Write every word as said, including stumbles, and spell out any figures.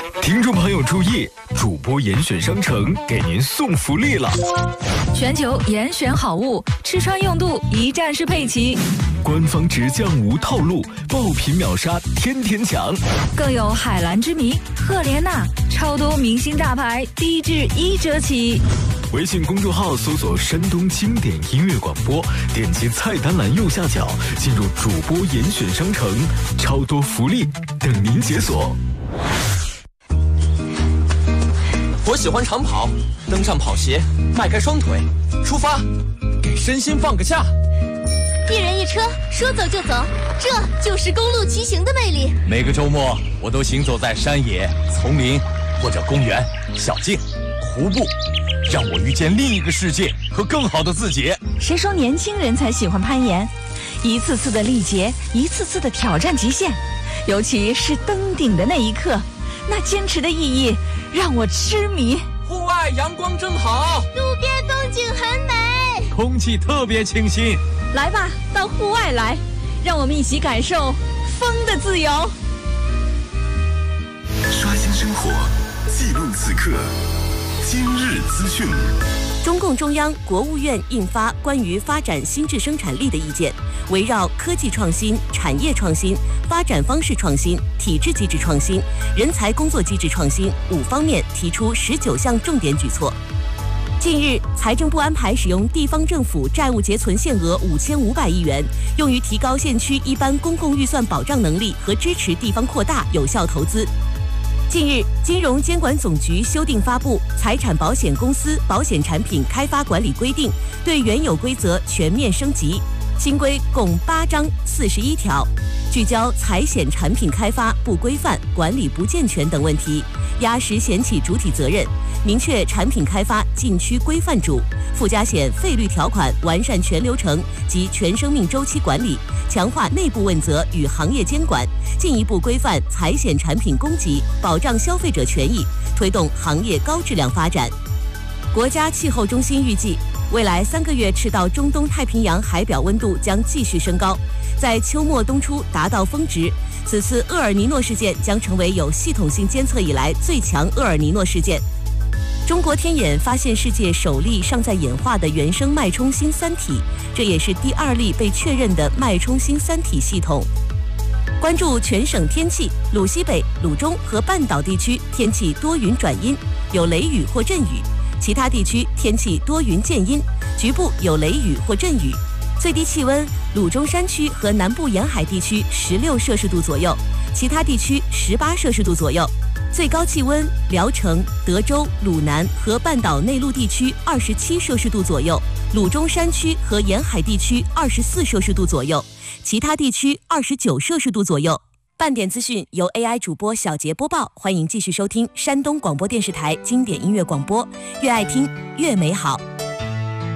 听众朋友注意，主播严选商城给您送福利了！ 全球严选好物，吃穿用度一站式配齐。 官方直降无套路，爆品秒杀天天抢。 更有海蓝之谜、赫莲娜，超多明星大牌，低至一折起。 微信公众号搜索山东经典音乐广播，点击菜单栏右下角进入主播严选商城，超多福利等您解锁。 我喜欢长跑，登上跑鞋，迈开双腿，出发，给身心放个假。 一人一车，说走就走，这就是公路骑行的魅力。 每个周末，我都行走在山野、丛林或者公园、小径、湖泊，让我遇见另一个世界和更好的自己。 谁说年轻人才喜欢攀岩？一次次的历劫，一次次的挑战极限，尤其是登顶的那一刻，那坚持的意义让我痴迷。 户外阳光正好， 路边风景很美， 空气特别清新。 来吧，到户外来，让我们一起感受风的自由。 刷新生活，记录此刻，今日资讯。 中共中央、国务院印发关于发展新质生产力的意见，围绕科技创新、产业创新、发展方式创新、体制机制创新、人才工作机制创新五方面提出十九项重点举措。近日，财政部安排使用地方政府债务结存限额五千五百亿元，用于提高县区一般公共预算保障能力和支持地方扩大有效投资。近日，金融监管总局修订发布《财产保险公司保险产品开发管理规定》，对原有规则全面升级。新规共八章四十一条，聚焦财险产品开发不规范、管理不健全等问题，压实险企主体责任，明确产品开发禁区规范主，附加险费率条款完善全流程及全生命周期管理，强化内部问责与行业监管，进一步规范财险产品供给，保障消费者权益，推动行业高质量发展。国家气候中心预计，未来三个月赤道中东太平洋海表温度将继续升高，在秋末冬初达到峰值。此次厄尔尼诺事件将成为有系统性监测以来最强厄尔尼诺事件。中国天眼发现世界首例尚在演化的原生脉冲星三体，这也是第二例被确认的脉冲星三体系统。关注全省天气，鲁西北、鲁中和半岛地区天气多云转阴，有雷雨或阵雨。其他地区天气多云见阴，局部有雷雨或阵雨。最低气温，鲁中山区和南部沿海地区十六摄氏度左右，其他地区十八摄氏度左右。最高气温，聊城、德州、鲁南和半岛内陆地区二十七摄氏度左右，鲁中山区和沿海地区二十四摄氏度左右，其他地区二十九摄氏度左右。半点资讯由 A I 主播小杰播报，欢迎继续收听山东广播电视台经典音乐广播，越爱听越美好。